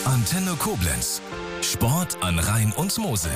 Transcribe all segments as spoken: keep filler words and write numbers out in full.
Antenne Koblenz. Sport an Rhein und Mosel.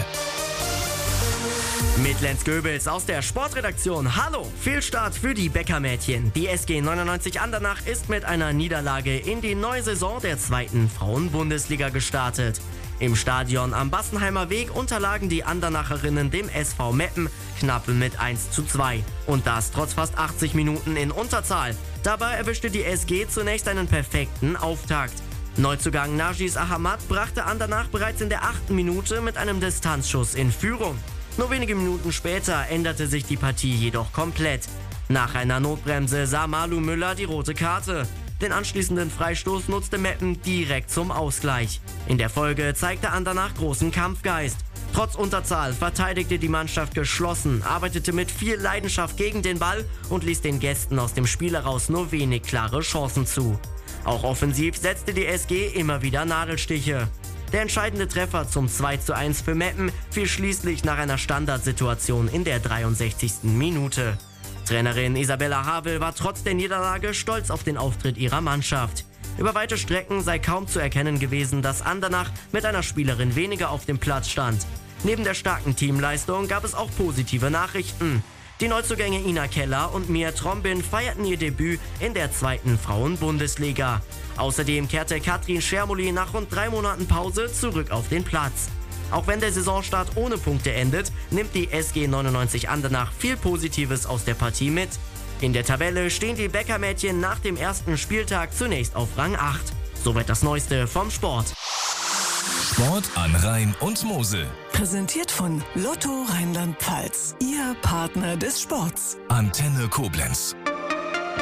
Mit Lenz Goebels aus der Sportredaktion. Hallo, Fehlstart für die Bäckermädchen. Die S G neunundneunzig Andernach ist mit einer Niederlage in die neue Saison der zweiten Frauenbundesliga gestartet. Im Stadion am Bassenheimer Weg unterlagen die Andernacherinnen dem S V Meppen knapp mit eins zu zwei. Und das trotz fast achtzig Minuten in Unterzahl. Dabei erwischte die S G zunächst einen perfekten Auftakt. Neuzugang Nargis Ahamad brachte Andernach bereits in der achten Minute mit einem Distanzschuss in Führung. Nur wenige Minuten später änderte sich die Partie jedoch komplett. Nach einer Notbremse sah Malu Müller die rote Karte. Den anschließenden Freistoß nutzte Meppen direkt zum Ausgleich. In der Folge zeigte Andernach großen Kampfgeist. Trotz Unterzahl verteidigte die Mannschaft geschlossen, arbeitete mit viel Leidenschaft gegen den Ball und ließ den Gästen aus dem Spiel heraus nur wenig klare Chancen zu. Auch offensiv setzte die S G immer wieder Nadelstiche. Der entscheidende Treffer zum zwei zu eins für Meppen fiel schließlich nach einer Standardsituation in der dreiundsechzigsten Minute. Trainerin Isabella Havel war trotz der Niederlage stolz auf den Auftritt ihrer Mannschaft. Über weite Strecken sei kaum zu erkennen gewesen, dass Andernach mit einer Spielerin weniger auf dem Platz stand. Neben der starken Teamleistung gab es auch positive Nachrichten. Die Neuzugänge Ina Keller und Mia Trombin feierten ihr Debüt in der zweiten Frauenbundesliga. Außerdem kehrte Katrin Schermoli nach rund drei Monaten Pause zurück auf den Platz. Auch wenn der Saisonstart ohne Punkte endet, nimmt die S G neunundneunzig Andernach viel Positives aus der Partie mit. In der Tabelle stehen die Bäckermädchen nach dem ersten Spieltag zunächst auf Rang acht. Soweit das Neueste vom Sport. Sport an Rhein und Mosel. Präsentiert von Lotto Rheinland-Pfalz. Ihr Partner des Sports. Antenne Koblenz.